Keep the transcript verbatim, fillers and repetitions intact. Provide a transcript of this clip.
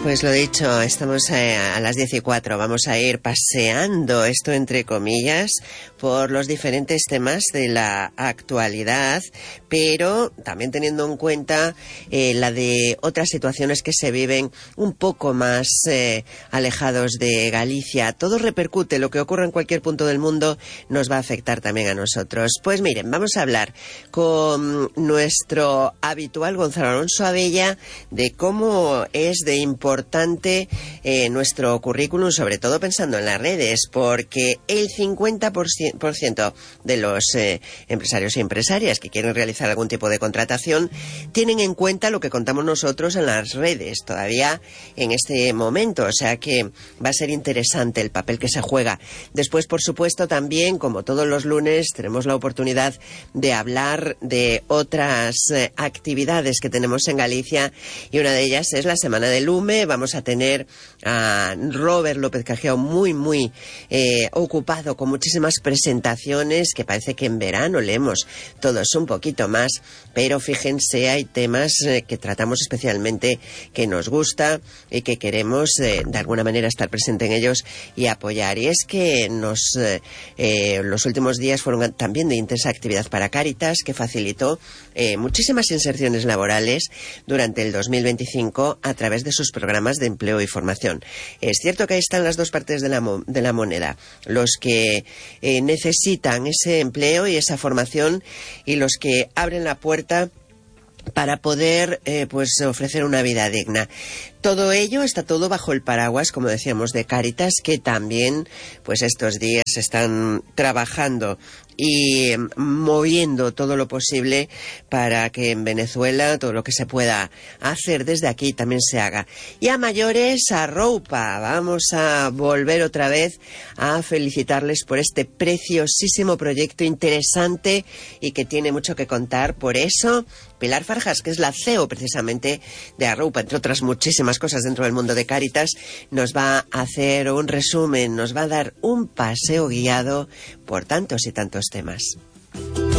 Pues lo dicho, estamos a, a las diez y cuatro. Vamos a ir paseando, esto entre comillas, por los diferentes temas de la actualidad, pero también teniendo en cuenta eh, la de otras situaciones que se viven un poco más eh, alejados de Galicia. Todo repercute, lo que ocurre en cualquier punto del mundo nos va a afectar también a nosotros. Pues miren, vamos a hablar con nuestro habitual Gonzalo Alonso Abella de cómo es de importante importante eh, nuestro currículum, sobre todo pensando en las redes, porque el cincuenta por ciento de los eh, empresarios y empresarias que quieren realizar algún tipo de contratación tienen en cuenta lo que contamos nosotros en las redes todavía en este momento, o sea que va a ser interesante el papel que se juega. Después, por supuesto, también, como todos los lunes, tenemos la oportunidad de hablar de otras eh, actividades que tenemos en Galicia, y una de ellas es la Semana del Lume. Vamos a tener a Robert López Cajeo muy, muy eh, ocupado con muchísimas presentaciones, que parece que en verano leemos todos un poquito más, pero fíjense, hay temas eh, que tratamos especialmente que nos gusta y que queremos eh, de alguna manera estar presente en ellos y apoyar. Y es que nos eh, eh, los últimos días fueron también de intensa actividad para Cáritas, que facilitó eh, muchísimas inserciones laborales durante el dos mil veinticinco a través de sus programas de empleo y formación. Es cierto que ahí están las dos partes de la, mo de la moneda, los que eh, necesitan ese empleo y esa formación, y los que abren la puerta para poder eh, pues ofrecer una vida digna. Todo ello está todo bajo el paraguas, como decíamos, de Cáritas, que también pues estos días están trabajando y eh, moviendo todo lo posible para que en Venezuela todo lo que se pueda hacer desde aquí también se haga. Y a mayores, a Roupa, vamos a volver otra vez a felicitarles por este preciosísimo proyecto interesante y que tiene mucho que contar. Por eso, Pilar Farjas, que es la C E O precisamente de Arroupa, entre otras muchísimas cosas dentro del mundo de Cáritas, nos va a hacer un resumen, nos va a dar un paseo guiado por tantos y tantos temas.